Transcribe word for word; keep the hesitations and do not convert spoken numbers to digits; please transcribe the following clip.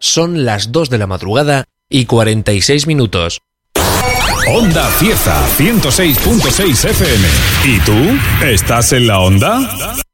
Son las dos de la madrugada y cuarenta y seis minutos. Onda Cieza ciento seis punto seis F M. ¿Y tú? ¿Estás en la onda?